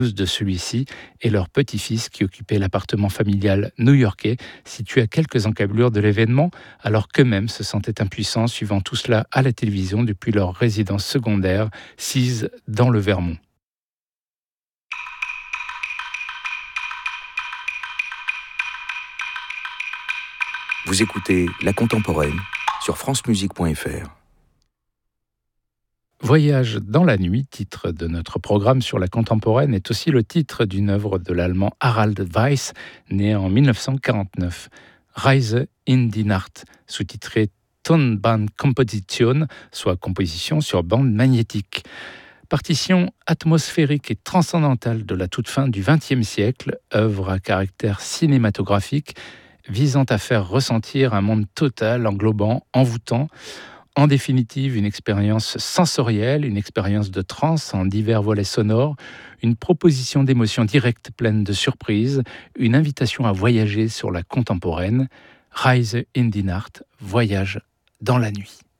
de celui-ci et leur petit-fils qui occupait l'appartement familial new-yorkais situé à quelques encablures de l'événement, alors qu'eux-mêmes se sentaient impuissants suivant tout cela à la télévision depuis leur résidence secondaire sise dans le Vermont. Vous écoutez La Contemporaine sur francemusique.fr. Voyage dans la nuit, titre de notre programme sur la contemporaine, est aussi le titre d'une œuvre de l'allemand Harald Weiss, né en 1949. Reise in die Nacht, sous-titré Tonbandkomposition, soit composition sur bande magnétique. Partition atmosphérique et transcendantale de la toute fin du XXe siècle, œuvre à caractère cinématographique, visant à faire ressentir un monde total, englobant, envoûtant. En définitive, une expérience sensorielle, une expérience de transe en divers volets sonores, une proposition d'émotions directes pleines de surprises, une invitation à voyager sur la contemporaine. Reise in die Nacht, voyage dans la nuit.